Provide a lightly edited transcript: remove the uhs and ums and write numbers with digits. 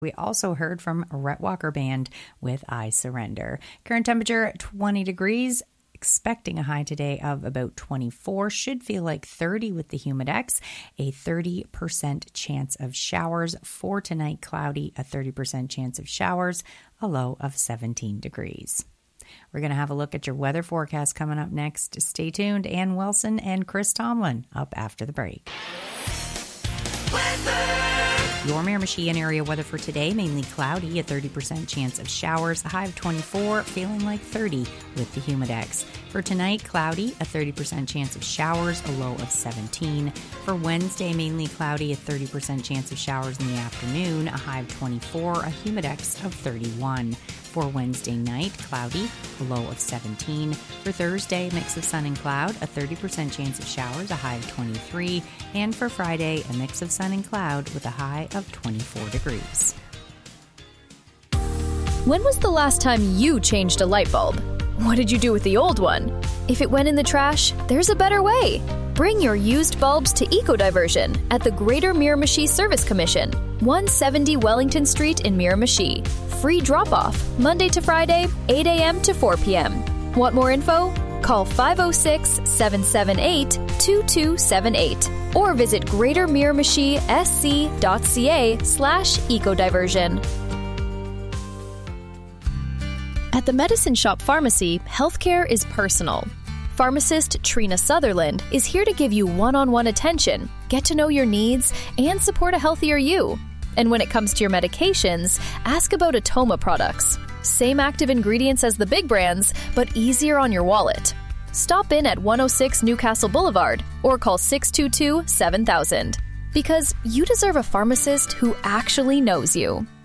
We also heard from Rhett Walker Band with I Surrender. Current temperature 20 degrees. Expecting a high today of about 24. Should feel like 30 with the Humidex. A 30% chance of showers. For tonight, cloudy, a 30% chance of showers. A low of 17 degrees. We're going to have a look at your weather forecast coming up next. Stay tuned. Ann Wilson and Chris Tomlin up after the break. Your Miramichi and area weather for today, mainly cloudy, a 30% chance of showers, a high of 24, feeling like 30 with the Humidex. For tonight, cloudy, a 30% chance of showers, a low of 17. For Wednesday, mainly cloudy, a 30% chance of showers in the afternoon, a high of 24, a Humidex of 31. For Wednesday night, cloudy, a low of 17. For Thursday, mix of sun and cloud, a 30% chance of showers, a high of 23. And for Friday, a mix of sun and cloud with a high of 24 degrees. When was the last time you changed a light bulb? What did you do with the old one? If it went in the trash, there's a better way. Bring your used bulbs to Eco-Diversion at the Greater Miramichi Service Commission, 170 Wellington Street in Miramichi. Free drop-off, Monday to Friday, 8 a.m. to 4 p.m. Want more info? Call 506-778-2278 or visit greatermiramichi.sc.ca/ecodiversion. At the Medicine Shop Pharmacy, healthcare is personal. Pharmacist Trina Sutherland is here to give you one-on-one attention, get to know your needs, and support a healthier you. And when it comes to your medications, ask about Atoma products. Same active ingredients as the big brands, but easier on your wallet. Stop in at 106 Newcastle Boulevard or call 622-7000. Because you deserve a pharmacist who actually knows you.